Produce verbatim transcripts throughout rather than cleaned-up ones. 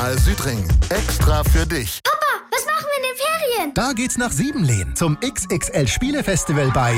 Südring. Extra für dich. Papa, was machen wir in den Ferien? Da geht's nach Siebenlehn zum X X L-Spielefestival bei...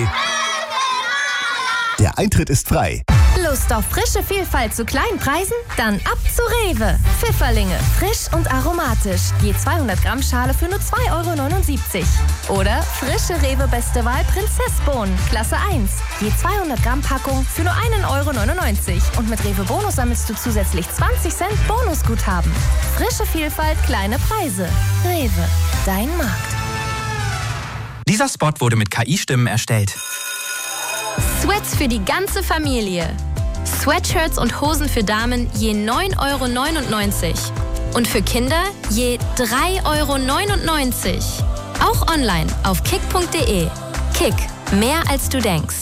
Der Eintritt ist frei. Lust auf frische Vielfalt zu kleinen Preisen? Dann ab zu Rewe. Pfifferlinge, frisch und aromatisch. Je zweihundert Gramm Schale für nur zwei Euro neunundsiebzig. Oder frische Rewe Beste Wahl Prinzessbohnen, Klasse eins. Je zweihundert Gramm Packung für nur einen Euro neunundneunzig. Und mit Rewe Bonus sammelst du zusätzlich zwanzig Cent Bonusguthaben. Frische Vielfalt, kleine Preise. Rewe, dein Markt. Dieser Spot wurde mit K I-Stimmen erstellt. Sweats für die ganze Familie. Sweatshirts und Hosen für Damen je neun Euro neunundneunzig. Und für Kinder je drei Euro neunundneunzig. Auch online auf kick punkt de. Kick, mehr als du denkst.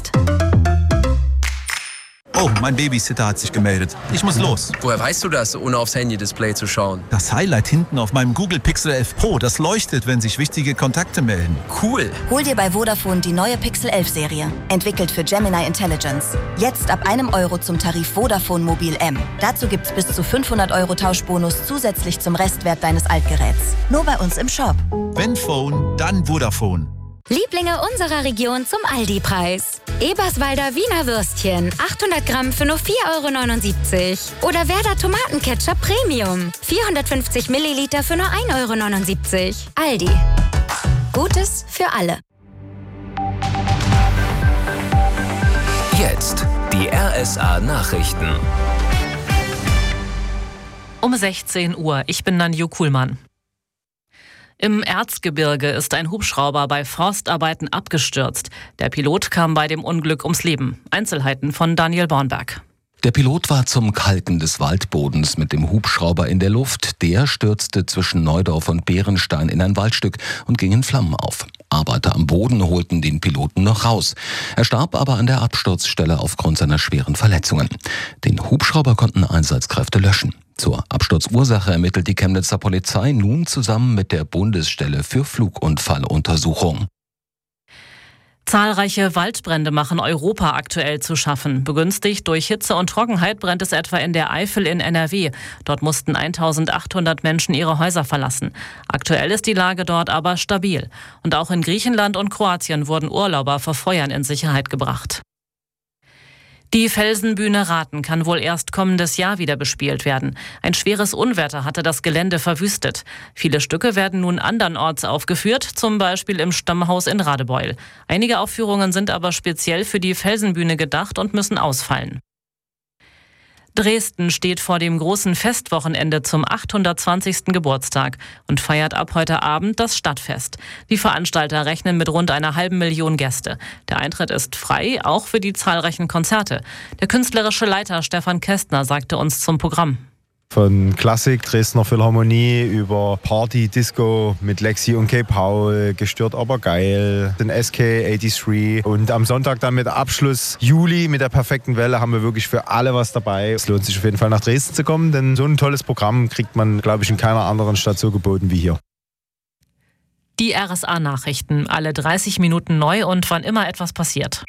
Oh, mein Babysitter hat sich gemeldet. Ich muss los. Woher weißt du das, ohne aufs Handy-Display zu schauen? Das Highlight hinten auf meinem Google Pixel elf Pro, das leuchtet, wenn sich wichtige Kontakte melden. Cool. Hol dir bei Vodafone die neue Pixel elf Serie. Entwickelt für Gemini Intelligence. Jetzt ab einem Euro zum Tarif Vodafone Mobil M. Dazu gibt's bis zu fünfhundert Euro Tauschbonus zusätzlich zum Restwert deines Altgeräts. Nur bei uns im Shop. Wenn Phone, dann Vodafone. Lieblinge unserer Region zum Aldi-Preis. Eberswalder Wiener Würstchen, achthundert Gramm für nur vier Euro neunundsiebzig. Oder Werder Tomatenketchup Premium, vierhundertfünfzig Milliliter für nur ein Euro neunundsiebzig. Aldi. Gutes für alle. Jetzt die R S A-Nachrichten. Um sechzehn Uhr, ich bin Nanju Kuhlmann. Im Erzgebirge ist ein Hubschrauber bei Forstarbeiten abgestürzt. Der Pilot kam bei dem Unglück ums Leben. Einzelheiten von Daniel Bornberg. Der Pilot war zum Kalken des Waldbodens mit dem Hubschrauber in der Luft. Der stürzte zwischen Neudorf und Bärenstein in ein Waldstück und ging in Flammen auf. Arbeiter am Boden holten den Piloten noch raus. Er starb aber an der Absturzstelle aufgrund seiner schweren Verletzungen. Den Hubschrauber konnten Einsatzkräfte löschen. Zur Absturzursache ermittelt die Chemnitzer Polizei nun zusammen mit der Bundesstelle für Flugunfalluntersuchung. Zahlreiche Waldbrände machen Europa aktuell zu schaffen. Begünstigt durch Hitze und Trockenheit brennt es etwa in der Eifel in N R W. Dort mussten eintausendachthundert Menschen ihre Häuser verlassen. Aktuell ist die Lage dort aber stabil. Und auch in Griechenland und Kroatien wurden Urlauber vor Feuern in Sicherheit gebracht. Die Felsenbühne Rathen kann wohl erst kommendes Jahr wieder bespielt werden. Ein schweres Unwetter hatte das Gelände verwüstet. Viele Stücke werden nun andernorts aufgeführt, zum Beispiel im Stammhaus in Radebeul. Einige Aufführungen sind aber speziell für die Felsenbühne gedacht und müssen ausfallen. Dresden steht vor dem großen Festwochenende zum achthundertzwanzigsten Geburtstag und feiert ab heute Abend das Stadtfest. Die Veranstalter rechnen mit rund einer halben Million Gäste. Der Eintritt ist frei, auch für die zahlreichen Konzerte. Der künstlerische Leiter Stefan Kästner sagte uns zum Programm. Von Klassik, Dresdner Philharmonie über Party, Disco mit Lexi und K. Paul, gestört aber geil, den S K dreiundachtzig und am Sonntag dann mit Abschluss Juli mit der perfekten Welle haben wir wirklich für alle was dabei. Es lohnt sich auf jeden Fall nach Dresden zu kommen, denn so ein tolles Programm kriegt man, glaube ich, in keiner anderen Stadt so geboten wie hier. Die R S A-Nachrichten, alle dreißig Minuten neu und wann immer etwas passiert.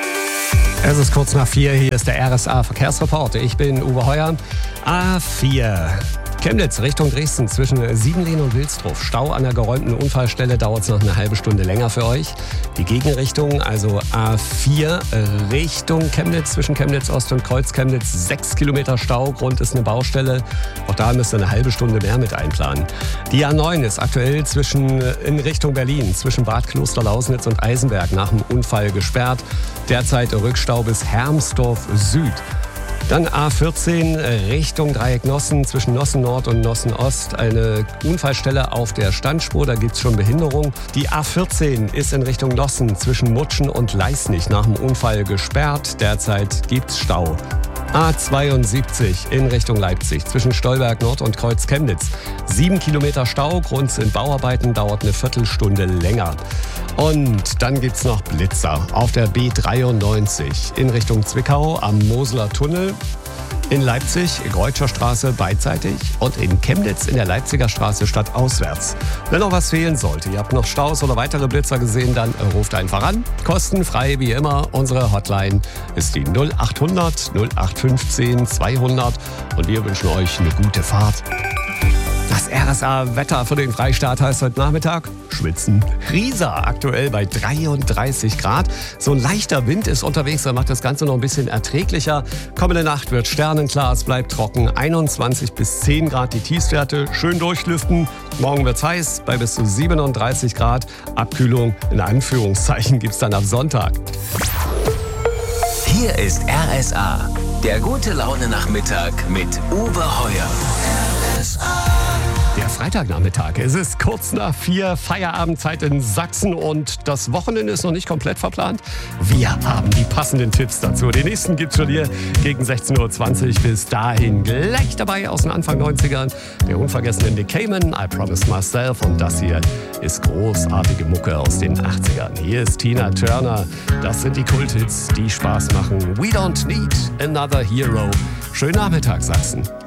Es ist kurz nach vier, hier ist der R S A-Verkehrsreport. Ich bin Uwe Heuer. A vier. Chemnitz Richtung Dresden zwischen Siebenlehn und Wilsdruff. Stau an der geräumten Unfallstelle, dauert es noch eine halbe Stunde länger für euch. Die Gegenrichtung, also A vier Richtung Chemnitz zwischen Chemnitz Ost und Kreuz Chemnitz. Sechs Kilometer Stau, Grund ist eine Baustelle. Auch da müsst ihr eine halbe Stunde mehr mit einplanen. Die A neun ist aktuell zwischen, in Richtung Berlin, zwischen Bad Klosterlausnitz und Eisenberg nach dem Unfall gesperrt. Derzeit Rückstau bis Hermsdorf Süd. Dann A vierzehn Richtung Dreieck Nossen zwischen Nossen Nord und Nossen Ost. Eine Unfallstelle auf der Standspur, da gibt es schon Behinderung. Die A vierzehn ist in Richtung Nossen zwischen Mutschen und Leisnig nach dem Unfall gesperrt. Derzeit gibt es Stau. A zweiundsiebzig in Richtung Leipzig zwischen Stolberg Nord und Kreuz Chemnitz. Sieben Kilometer Stau, Grund sind Bauarbeiten, dauert eine Viertelstunde länger. Und dann gibt's noch Blitzer auf der B dreiundneunzig in Richtung Zwickau am Moseler Tunnel. In Leipzig, Greutscher Straße beidseitig und in Chemnitz in der Leipziger Straße stadtauswärts. Wenn noch was fehlen sollte, ihr habt noch Staus oder weitere Blitzer gesehen, dann ruft einfach an. Kostenfrei wie immer. Unsere Hotline ist die null achthundert null acht fünfzehn zweihundert und wir wünschen euch eine gute Fahrt. R S A-Wetter für den Freistaat heißt heute Nachmittag schwitzen. Riesa aktuell bei dreiunddreißig Grad. So ein leichter Wind ist unterwegs, der macht das Ganze noch ein bisschen erträglicher. Kommende Nacht wird sternenklar, es bleibt trocken. einundzwanzig bis zehn Grad die Tiefstwerte, schön durchlüften. Morgen wird's heiß bei bis zu siebenunddreißig Grad. Abkühlung in Anführungszeichen gibt's dann ab Sonntag. Hier ist R S A, der gute Laune-Nachmittag mit Uwe Heuer. R S A. Der Freitagnachmittag. Es ist kurz nach vier, Feierabendzeit in Sachsen und das Wochenende ist noch nicht komplett verplant. Wir haben die passenden Tipps dazu. Den nächsten gibt's schon hier gegen sechzehn Uhr zwanzig. Bis dahin gleich dabei aus den Anfang neunzigern. Der unvergessene Nick Cayman, I Promise Myself. Und das hier ist großartige Mucke aus den achtzigern. Hier ist Tina Turner. Das sind die Kulthits, die Spaß machen. We don't need another hero. Schönen Nachmittag, Sachsen.